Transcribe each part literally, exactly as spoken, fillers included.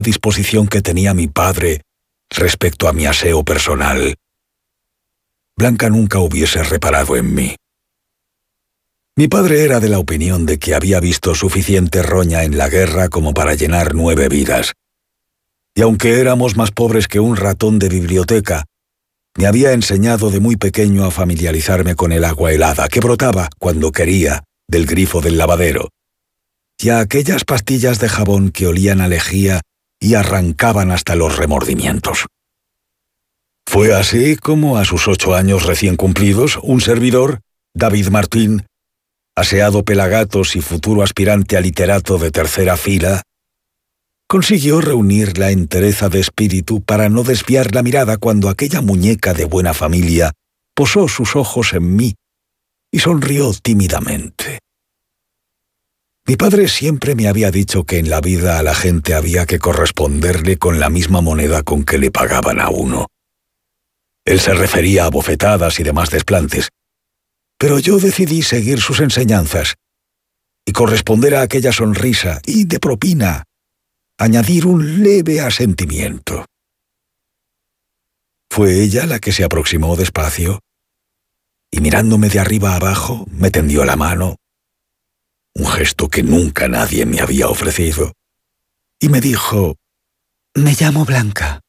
disposición que tenía mi padre respecto a mi aseo personal, Blanca nunca hubiese reparado en mí. Mi padre era de la opinión de que había visto suficiente roña en la guerra como para llenar nueve vidas. Y aunque éramos más pobres que un ratón de biblioteca, me había enseñado de muy pequeño a familiarizarme con el agua helada que brotaba, cuando quería, del grifo del lavadero, y a aquellas pastillas de jabón que olían a lejía y arrancaban hasta los remordimientos. Fue así como a sus ocho años recién cumplidos, un servidor, David Martín, aseado pelagatos y futuro aspirante a literato de tercera fila, consiguió reunir la entereza de espíritu para no desviar la mirada cuando aquella muñeca de buena familia posó sus ojos en mí y sonrió tímidamente. Mi padre siempre me había dicho que en la vida a la gente había que corresponderle con la misma moneda con que le pagaban a uno. Él se refería a bofetadas y demás desplantes, pero yo decidí seguir sus enseñanzas y corresponder a aquella sonrisa y, de propina, añadir un leve asentimiento. Fue ella la que se aproximó despacio y, mirándome de arriba abajo, me tendió la mano, un gesto que nunca nadie me había ofrecido, y me dijo: «Me llamo Blanca».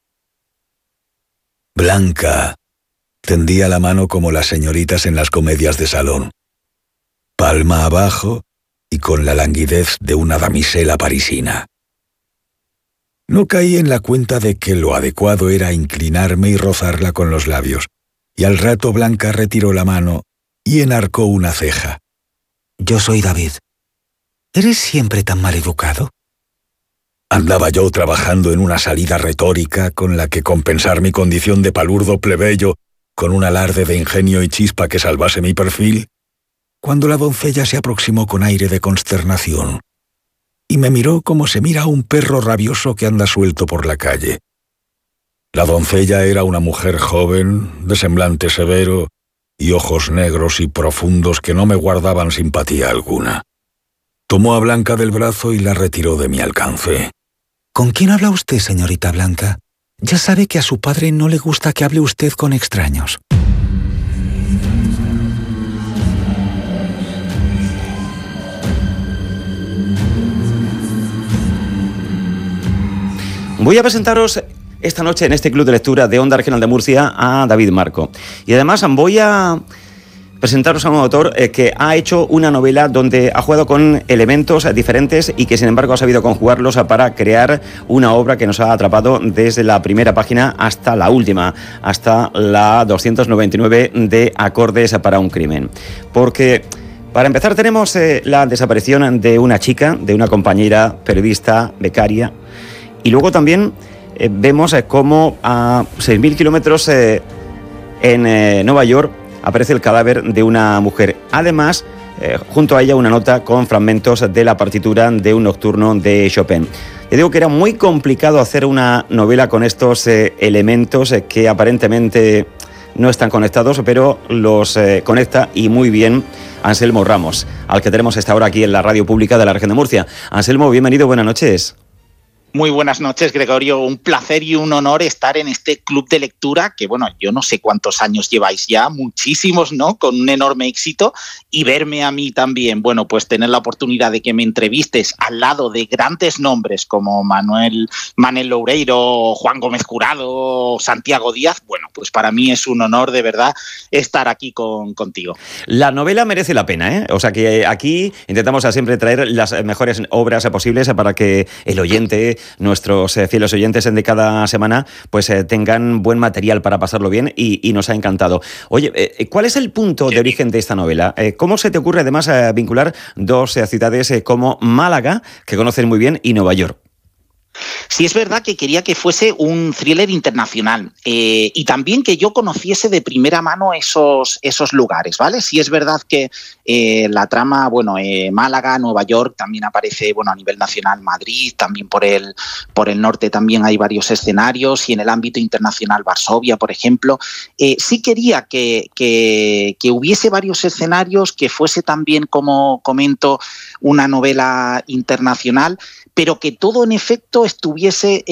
Blanca tendía la mano como las señoritas en las comedias de salón, palma abajo y con la languidez de una damisela parisina. No caí en la cuenta de que lo adecuado era inclinarme y rozarla con los labios, y al rato Blanca retiró la mano y enarcó una ceja. «Yo soy David. ¿Eres siempre tan mal educado?» Andaba yo trabajando en una salida retórica con la que compensar mi condición de palurdo plebeyo con un alarde de ingenio y chispa que salvase mi perfil, cuando la doncella se aproximó con aire de consternación y me miró como se mira a un perro rabioso que anda suelto por la calle. La doncella era una mujer joven, de semblante severo y ojos negros y profundos que no me guardaban simpatía alguna. Tomó a Blanca del brazo y la retiró de mi alcance. «¿Con quién habla usted, señorita Blanca? Ya sabe que a su padre no le gusta que hable usted con extraños». Voy a presentaros esta noche en este Club de Lectura de Onda Regional de Murcia a David Marco. Y además voy a presentaros a un autor eh, que ha hecho una novela donde ha jugado con elementos diferentes y que sin embargo ha sabido conjugarlos para crear una obra que nos ha atrapado desde la primera página hasta la última, hasta la doscientos noventa y nueve de Acordes para un crimen. Porque, para empezar, tenemos eh, la desaparición de una chica, de una compañera periodista, becaria, y luego también eh, vemos eh, cómo a seis mil kilómetros eh, en eh, Nueva York aparece el cadáver de una mujer. Además, eh, junto a ella una nota con fragmentos de la partitura de un nocturno de Chopin. Yo digo que era muy complicado hacer una novela con estos eh, elementos eh, que aparentemente no están conectados, pero los eh, conecta y muy bien Anselmo Ramos, al que tenemos esta hora aquí en la radio pública de la región de Murcia. Anselmo, bienvenido, buenas noches. Muy buenas noches, Gregorio. Un placer y un honor estar en este club de lectura que, bueno, yo no sé cuántos años lleváis ya, muchísimos, ¿no? Con un enorme éxito, y verme a mí también, bueno, pues tener la oportunidad de que me entrevistes al lado de grandes nombres como Manuel, Manuel Loureiro, Juan Gómez Jurado, Santiago Díaz, bueno, pues para mí es un honor de verdad estar aquí con, contigo. La novela merece la pena, ¿eh? O sea que aquí intentamos siempre traer las mejores obras posibles para que el oyente, nuestros eh, fieles oyentes de cada semana, pues eh, tengan buen material para pasarlo bien, y, y nos ha encantado. Oye, eh, ¿cuál es el punto de origen de esta novela? Eh, ¿Cómo se te ocurre además eh, vincular dos eh, ciudades eh, como Málaga, que conoces muy bien, y Nueva York? Sí, es verdad que quería que fuese un thriller internacional eh, y también que yo conociese de primera mano esos, esos lugares, ¿vale? Sí, es verdad que eh, la trama, bueno, eh, Málaga, Nueva York, también aparece, bueno, a nivel nacional Madrid, también por el, por el norte también hay varios escenarios, y en el ámbito internacional Varsovia, por ejemplo. Eh, sí quería que, que, que hubiese varios escenarios, que fuese también, como comento, una novela internacional, pero que todo en efecto estuviese hubiese